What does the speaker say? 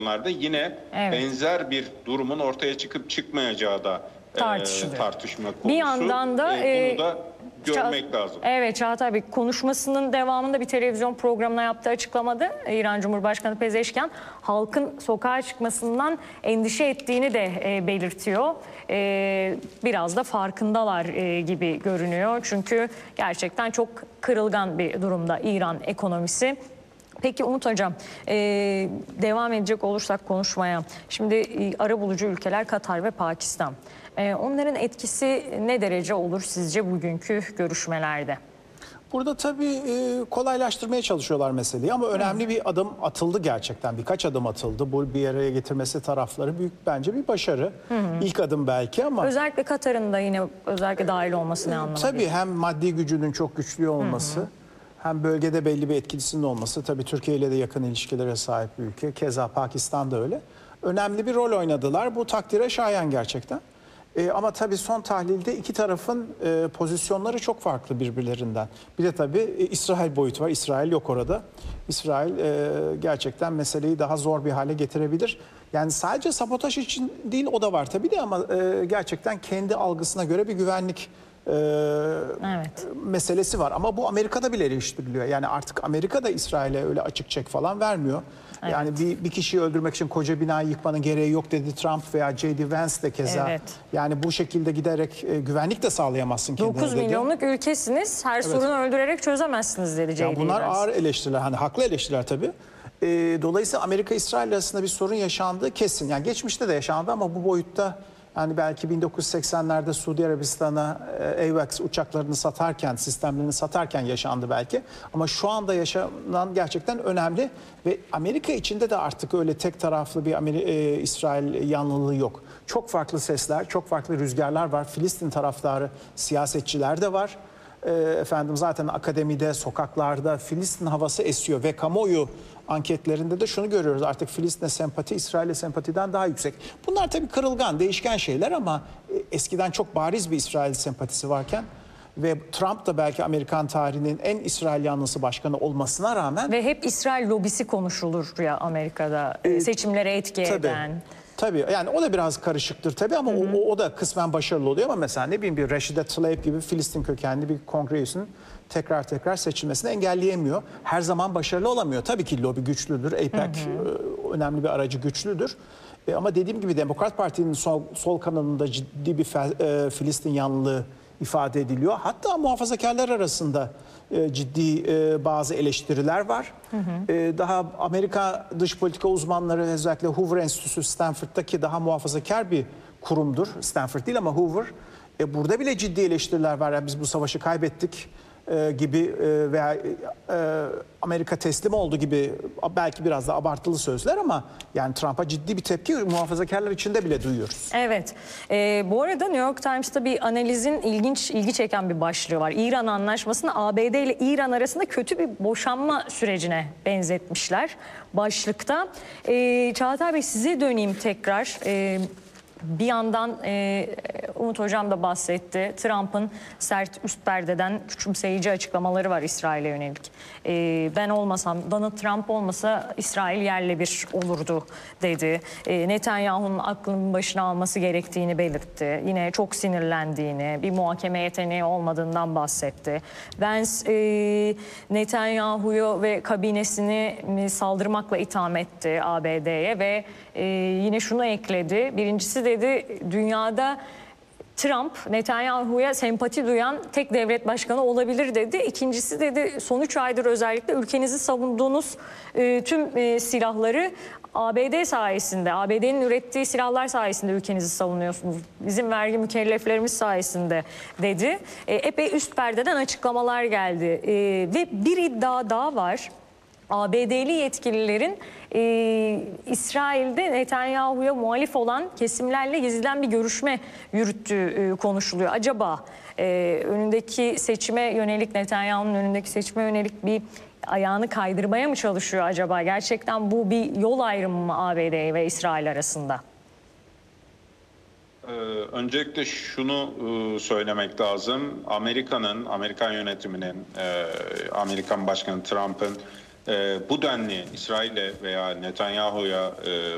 da yine benzer bir durumun ortaya çıkıp çıkmayacağı da tartışma konusu. Bir yandan da bunu da görmek lazım. Evet, Çağatay Bey konuşmasının devamında bir televizyon programına yaptığı açıklamada İran Cumhurbaşkanı Pezeşkian halkın sokağa çıkmasından endişe ettiğini de belirtiyor. Biraz da farkındalar gibi görünüyor. Çünkü gerçekten çok kırılgan bir durumda İran ekonomisi. Peki Umut Hocam, devam edecek olursak konuşmaya. Şimdi arabulucu ülkeler Katar ve Pakistan. Onların etkisi ne derece olur sizce bugünkü görüşmelerde? Burada tabii kolaylaştırmaya çalışıyorlar meseleyi ama önemli bir adım atıldı gerçekten. Birkaç adım atıldı. Bu bir araya getirmesi tarafları büyük bence bir başarı. İlk adım belki ama... Özellikle Katar'ın da yine özellikle dahil olması ne anlamda? Tabii hem maddi gücünün çok güçlü olması... Hem bölgede belli bir etkilisinin olması, tabii Türkiye ile de yakın ilişkilere sahip bir ülke. Keza Pakistan da öyle. Önemli bir rol oynadılar. Bu takdire şayan gerçekten. Ama tabii son tahlilde iki tarafın pozisyonları çok farklı birbirlerinden. Bir de tabii İsrail boyutu var. İsrail yok orada. İsrail gerçekten meseleyi daha zor bir hale getirebilir. Yani sadece sabotaj için değil, o da var tabii de ama gerçekten kendi algısına göre bir güvenlik meselesi var. Ama bu Amerika'da bile eleştiriliyor. Yani artık Amerika da İsrail'e öyle açık çek falan vermiyor. Evet. Yani bir kişiyi öldürmek için koca binayı yıkmanın gereği yok dedi Trump veya J.D. Vance de keza. Evet. Yani bu şekilde giderek güvenlik de sağlayamazsın kendine. 9 milyonluk ülkesiniz. Her sorunu öldürerek çözemezsiniz dedi J.D. Vance. Bunlar ağır eleştiriler. Hani haklı eleştiriler tabii. Dolayısıyla Amerika-İsrail arasında bir sorun yaşandığı kesin. Yani geçmişte de yaşandı ama bu boyutta... Yani belki 1980'lerde Suudi Arabistan'a AWACS uçaklarını satarken, sistemlerini satarken yaşandı belki. Ama şu anda yaşanan gerçekten önemli ve Amerika içinde de artık öyle tek taraflı bir İsrail yanlılığı yok. Çok farklı sesler, çok farklı rüzgarlar var. Filistin taraftarı siyasetçiler de var. Efendim zaten akademide, sokaklarda Filistin havası esiyor ve kamuoyu anketlerinde de şunu görüyoruz. Artık Filistin'e sempati İsrail'e sempatiden daha yüksek. Bunlar tabii kırılgan, değişken şeyler ama eskiden çok bariz bir İsrail sempatisi varken ve Trump da belki Amerikan tarihinin en İsrail yanlısı başkanı olmasına rağmen... Ve hep İsrail lobisi konuşulur ya Amerika'da seçimlere etki eden. Tabii yani o da biraz karışıktır tabii ama o da kısmen başarılı oluyor ama mesela ne bileyim bir Rashida Tlaib gibi Filistin kökenli bir kongre üyesinin tekrar seçilmesini engelleyemiyor. Her zaman başarılı olamıyor. Tabii ki lobi güçlüdür. AIPAC önemli bir aracı güçlüdür. Ama dediğim gibi Demokrat Parti'nin sol kanadında ciddi bir Filistin yanlılığı ifade ediliyor. Hatta muhafazakarlar arasında ciddi bazı eleştiriler var. Daha Amerika dış politika uzmanları özellikle Hoover Enstitüsü Stanford'daki daha muhafazakar bir kurumdur. Stanford değil ama Hoover. Burada bile ciddi eleştiriler var. Yani biz bu savaşı kaybettik gibi veya Amerika teslim oldu gibi belki biraz da abartılı sözler ama yani Trump'a ciddi bir tepki muhafazakarlar içinde bile duyuyoruz. Evet. Bu arada New York Times'ta bir analizin ilgi çeken bir başlığı var. İran Anlaşması'nı ABD ile İran arasında kötü bir boşanma sürecine benzetmişler başlıkta. Çağatay Bey size döneyim tekrar. Bir yandan Umut Hocam da bahsetti. Trump'ın sert üst perdeden küçümseyici açıklamaları var İsrail'e yönelik. Ben olmasam, Donald Trump olmasa İsrail yerle bir olurdu dedi. Netanyahu'nun aklının başına alması gerektiğini belirtti. Yine çok sinirlendiğini, bir muhakeme yeteneği olmadığından bahsetti. Vance Netanyahu'yu ve kabinesini saldırmakla itham etti ABD'ye ve yine şunu ekledi. Birincisi dedi dünyada Trump Netanyahu'ya sempati duyan tek devlet başkanı olabilir dedi. İkincisi dedi son 3 aydır özellikle ülkenizi savunduğunuz tüm silahları ABD sayesinde, ABD'nin ürettiği silahlar sayesinde ülkenizi savunuyorsunuz. Bizim vergi mükelleflerimiz sayesinde dedi. Epey üst perdeden açıklamalar geldi. Ve bir iddia daha var. ABD'li yetkililerin İsrail'de Netanyahu'ya muhalif olan kesimlerle gizliden bir görüşme yürüttüğü konuşuluyor. Acaba önündeki seçime yönelik, Netanyahu'nun önündeki seçime yönelik bir ayağını kaydırmaya mı çalışıyor acaba? Gerçekten bu bir yol ayrımı mı ABD ve İsrail arasında? Öncelikle şunu söylemek lazım. Amerikan yönetiminin, Amerikan Başkanı Trump'ın bu denli İsrail'e veya Netanyahu'ya